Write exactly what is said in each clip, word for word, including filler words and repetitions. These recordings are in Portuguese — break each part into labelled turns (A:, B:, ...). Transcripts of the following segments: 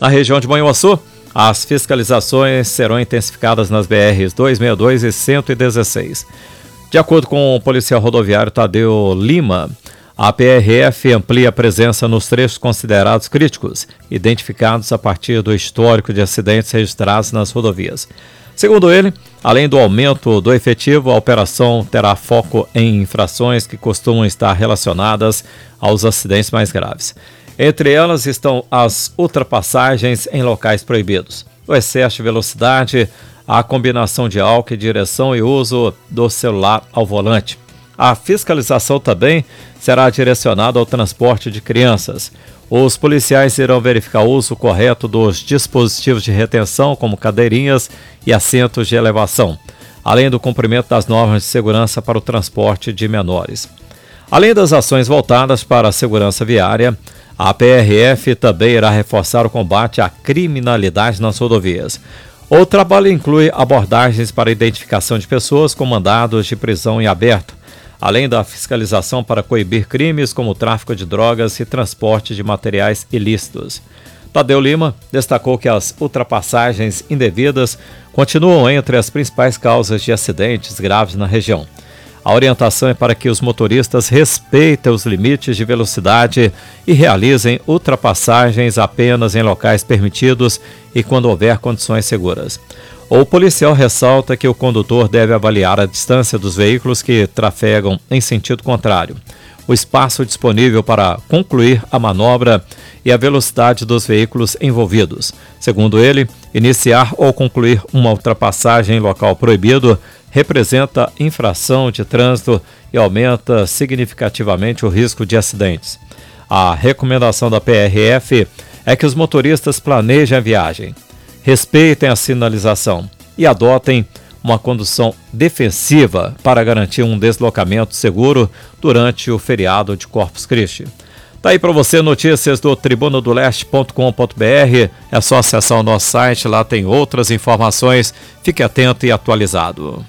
A: Na região de Manhuaçu, as fiscalizações serão intensificadas nas B Rs duzentos e sessenta e dois e cento e dezesseis. De acordo com o policial rodoviário Tadeu Lima, a P R F amplia a presença nos trechos considerados críticos, identificados a partir do histórico de acidentes registrados nas rodovias. Segundo ele, além do aumento do efetivo, a operação terá foco em infrações que costumam estar relacionadas aos acidentes mais graves. Entre elas estão as ultrapassagens em locais proibidos, o excesso de velocidade, a combinação de álcool e direção e uso do celular ao volante. A fiscalização também será direcionada ao transporte de crianças. Os policiais irão verificar o uso correto dos dispositivos de retenção, como cadeirinhas e assentos de elevação, além do cumprimento das normas de segurança para o transporte de menores. Além das ações voltadas para a segurança viária, a P R F também irá reforçar o combate à criminalidade nas rodovias. O trabalho inclui abordagens para identificação de pessoas com mandados de prisão em aberto, além da fiscalização para coibir crimes como tráfico de drogas e transporte de materiais ilícitos. Tadeu Lima destacou que as ultrapassagens indevidas continuam entre as principais causas de acidentes graves na região. A orientação é para que os motoristas respeitem os limites de velocidade e realizem ultrapassagens apenas em locais permitidos e quando houver condições seguras. O policial ressalta que o condutor deve avaliar a distância dos veículos que trafegam em sentido contrário, o espaço disponível para concluir a manobra e a velocidade dos veículos envolvidos. Segundo ele, iniciar ou concluir uma ultrapassagem em local proibido representa infração de trânsito e aumenta significativamente o risco de acidentes. A recomendação da P R F é que os motoristas planejem a viagem, respeitem a sinalização e adotem uma condução defensiva para garantir um deslocamento seguro durante o feriado de Corpus Christi. Tá aí para você notícias do tribuna do leste ponto com ponto b r. É só acessar o nosso site, lá tem outras informações. Fique atento e atualizado.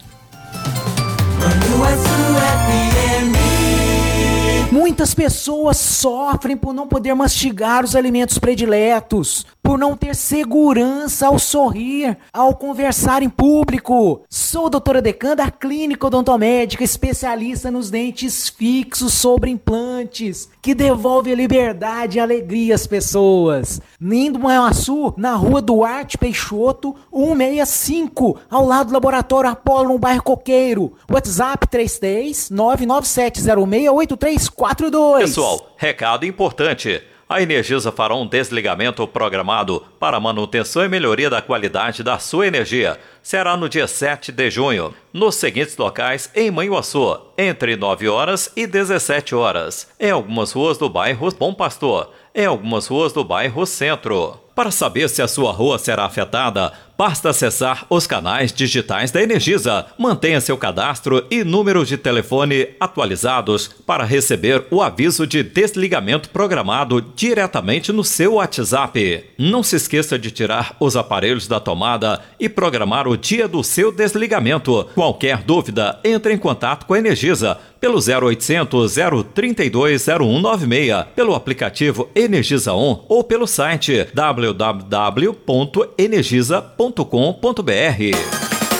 B: Muitas pessoas sofrem por não poder mastigar os alimentos prediletos, por não ter segurança ao sorrir, ao conversar em público. Sou a doutora Decan da Clínica Odontomédica, especialista nos dentes fixos sobre implantes, que devolve a liberdade e alegria às pessoas. Lindo Manhuaçu, na rua Duarte Peixoto, cento e sessenta e cinco, ao lado do Laboratório Apolo, no bairro Coqueiro. WhatsApp três três nove nove sete zero seis oito três quatro dois.
A: Pessoal, recado importante. A Energisa fará um desligamento programado para manutenção e melhoria da qualidade da sua energia. Será no dia sete de junho, nos seguintes locais em Manhuaçu, entre nove horas e dezessete horas, em algumas ruas do bairro Bom Pastor, em algumas ruas do bairro Centro. Para saber se a sua rua será afetada, basta acessar os canais digitais da Energisa. Mantenha seu cadastro e número de telefone atualizados para receber o aviso de desligamento programado diretamente no seu WhatsApp. Não se esqueça de tirar os aparelhos da tomada e programar o dia do seu desligamento. Qualquer dúvida, entre em contato com a Energisa pelo zero oitocentos, zero trinta e dois, zero um nove seis, pelo aplicativo Energisa On ou pelo site w w w ponto energisa ponto com ponto b r.